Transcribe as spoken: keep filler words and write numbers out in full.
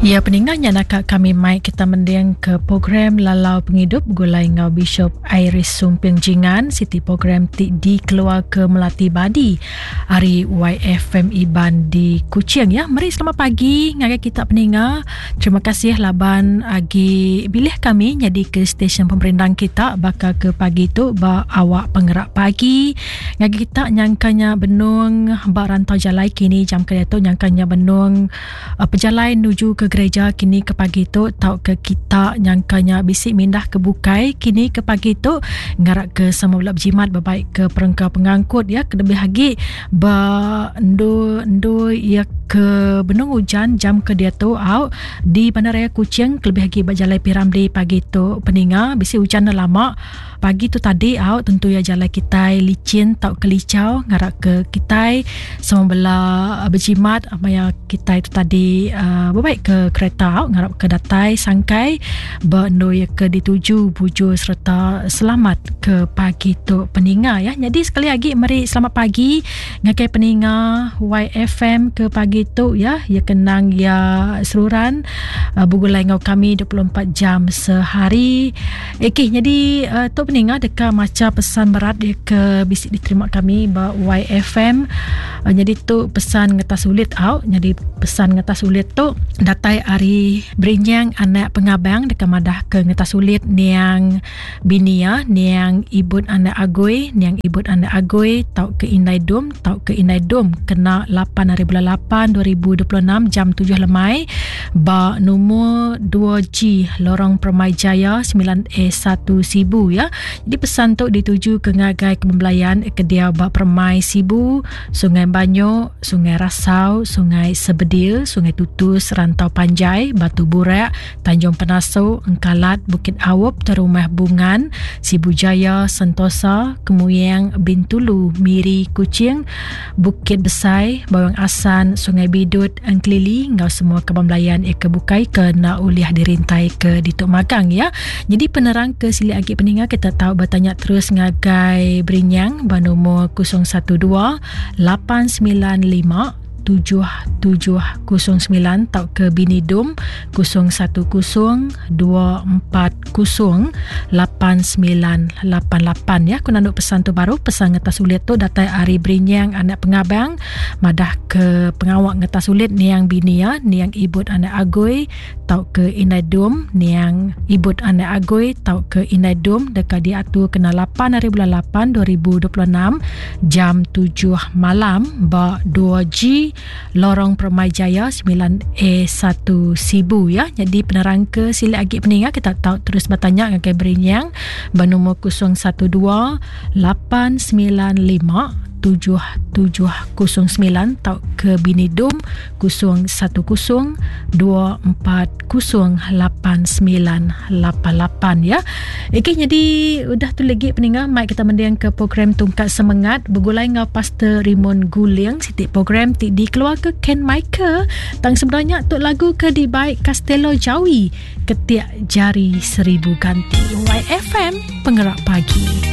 Ya, peninggalnya nak kami mai kita mendiang ke program Lalau Penghidup gulai ngau Bishop Iris Sumping Jingan Siti program ti di keluar ke Melati Badi hari Y F M Iban di Kuching ya. Mari selamat pagi ngagai kita peninggal. Terima kasih laban agi bilih kami jadi ke stesen pemerintahan kita bakal ke pagi tu ba awak penggerak pagi ngagai kita nyangkanya benung ba rantau jalai kini jam kerja tu nyangkanya benung uh, pejalai menuju ke gereja kini ke pagi tu tau ke kita nyangkanya bisik mindah ke bukai kini ke pagi tu ngarak ke sama belah berjimat berbaik ke perengkau pengangkut ya kedebih lagi ba endo endo ya ke benung hujan jam ke dia tu out di Bandaraya Kuching lebih lagi berjalai piram di pagi tu peninga bisik hujan dah lama pagi tu tadi out tentu ya jalan kita licin tau kelicau ngarak ke kita sama belah berjimat apa yang kita itu tadi uh, berbaik ke kereta ngarap ke datai sangkai bendo ya ke dituju buju serta selamat ke pagi tu peninga ya. Jadi sekali lagi mari selamat pagi ngakai peninga Y F M ke pagi tu ya ya kenang ya seluran uh, bugulai ngau kami dua puluh empat jam sehari. Okey jadi uh, tu peninga dekat macam pesan berat dia ke bisik diterima kami ba Y F M uh, jadi tu pesan ngetas sulit out jadi pesan ngetas sulit tu datai hari berinyang anak pengabang dekat madah ke ngetas sulit niang binia niang ibut anak agoi niang ibut anak agoi tau ke Indai Dom tau ke Indai Dom kena lapan hari bulan lapan dua ribu dua puluh enam jam tujuh lemai ba nombor dua G Lorong Permai Jaya sembilan A satu Sibu ya. Jadi pesan tu dituju ke ngagai kembelayan ke dia ba Permai Sibu, Sungai Banyo, Sungai Rasau, Sungai Sebedil, Sungai Tutus, Rantau Panjai, Batu Burak, Tanjung Penasu, Engkalat, Bukit Awup, Terumah Bungan, Sibu Jaya, Sentosa, Kemuyang, Bintulu, Miri, Kuching, Bukit Besai, Bawang Asan, Sungai Bidut, Angklili, ngau semua kebambelayan e kebukai ke na uliah dirintai ke Dituk Magang ya. Jadi penerang ke sili agi peninga kita tahu bertanya terus ngagai berinyang ba nombor kosong satu dua lapan sembilan lima tujuh tujuh kosong sembilan tau ke Bini Dom kosong satu kosong dua empat kosong lapan sembilan lapan lapan ya. Aku nak pesan tu baru pesan ngetas sulit tu datai hari berinyang anak pengabang madah ke pengawak ngetas sulit niang bini ya niang ibut anak agoi tau ke Indai Dom niang ibut anak agoi tau ke Indai Dom dekat diatur kena lapan hari bulan lapan dua ribu dua puluh enam jam tujuh malam ba dua G Lorong Permai Jaya sembilan A satu Sibu ya. Jadi penerang ke sila agi peninga kita tahu terus bertanya ngagai berinyang ba nombor kosong satu dua lapan sembilan lima tujuh tujuh kosong sembilan tau ke Bini Dom kosong satu kosong dua empat kosong lapan sembilan lapan lapan ya. Okey jadi udah tu lagi peninga mai kita mendiang ke program Tungkat Semangat bergulai ngau Pastor Raymond Guling siti program ti di keluar ke Ken Michael tang sebenarnya tu lagu ke di baik Castello Jawi ketiak jari seribu ganti Y F M penggerak pagi.